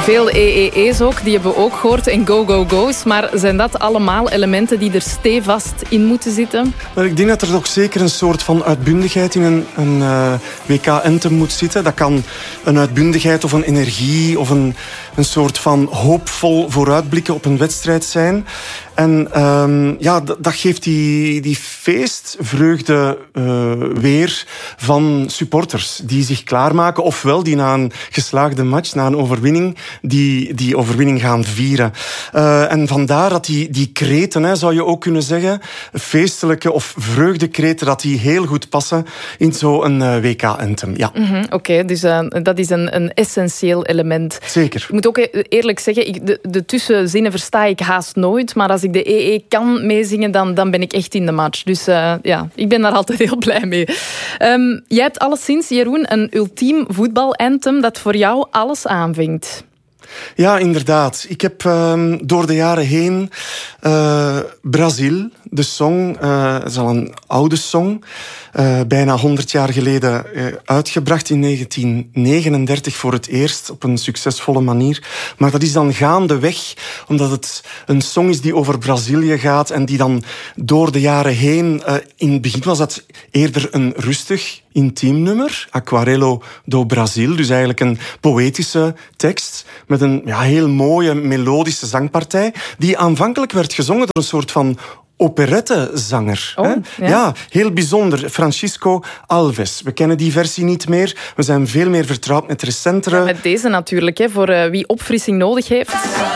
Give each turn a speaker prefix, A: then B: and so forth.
A: Veel EEE's ook, die hebben we ook gehoord. En go-go-go's. Maar zijn dat allemaal elementen die er stevast in moeten zitten?
B: Ik denk dat er toch zeker een soort van uitbundigheid in een WK-anthem moet zitten. Dat kan een uitbundigheid of een energie of een soort van hoopvol vooruitblikken op een wedstrijd zijn. En dat geeft die feestvreugde weer van supporters die zich klaarmaken, ofwel die na een geslaagde match, na een overwinning, die overwinning gaan vieren. En vandaar dat die kreten, zou je ook kunnen zeggen, feestelijke of vreugdekreten, dat die heel goed passen in zo'n WK-anthem. Ja.
A: Oké, dus dat is een essentieel element.
B: Zeker.
A: Ik moet ook eerlijk zeggen, de tussenzinnen versta ik haast nooit, maar als ik de EE kan meezingen, dan ben ik echt in de match. Dus ik ben daar altijd heel blij mee. Jij hebt alleszins, Jeroen, een ultiem voetbalanthem dat voor jou alles aanvinkt.
B: Ja, inderdaad. Ik heb door de jaren heen Brazil, de song, het is al een oude song, bijna 100 jaar geleden uitgebracht in 1939 voor het eerst op een succesvolle manier. Maar dat is dan gaandeweg, omdat het een song is die over Brazilië gaat en die dan door de jaren heen, in het begin was dat eerder een rustig, intiem nummer, Aquarello do Brasil, dus eigenlijk een poëtische tekst met een heel mooie melodische zangpartij, die aanvankelijk werd gezongen door een soort van operettezanger. Ja, heel bijzonder. Francisco Alves. We kennen die versie niet meer. We zijn veel meer vertrouwd met recentere...
A: Ja, met deze natuurlijk, voor wie opfrissing nodig heeft.